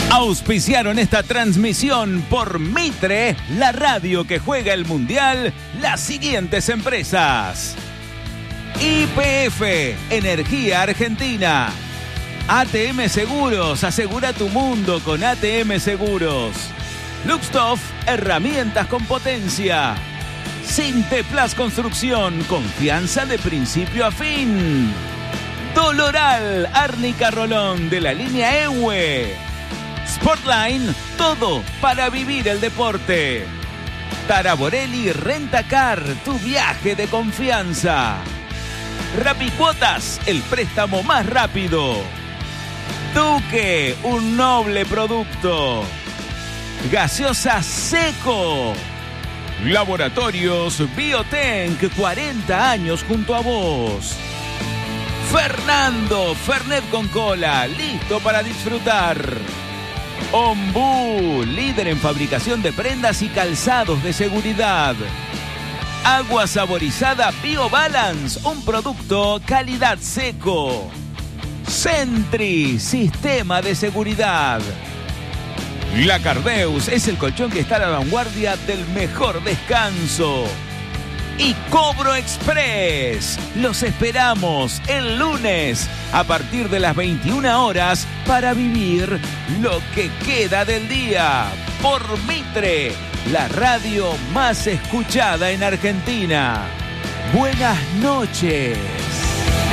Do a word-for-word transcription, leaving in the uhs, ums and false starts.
Auspiciaron esta transmisión por Mitre, la radio que juega el Mundial, las siguientes empresas: Y P F, Energía Argentina. A T M Seguros, asegura tu mundo con A T M Seguros. Luxtoff, herramientas con potencia. Sinteplas Construcción, confianza de principio a fin. Doloral, Árnica Rolón de la línea E W E. Sportline, todo para vivir el deporte. Taraborelli Rentacar, tu viaje de confianza. Rapicuotas, el préstamo más rápido. Duque, un noble producto. Gaseosa Seco. Laboratorios Biotenc, cuarenta años junto a vos. Fernando, Fernet con cola, listo para disfrutar. Ombú, líder en fabricación de prendas y calzados de seguridad. Agua saborizada BioBalance, un producto calidad seco. Sentry, sistema de seguridad. La Cardeus es el colchón que está a la vanguardia del mejor descanso. Y Cobro Express, los esperamos el lunes a partir de las veintiuna horas para vivir lo que queda del día por Mitre, la radio más escuchada en Argentina. Buenas noches.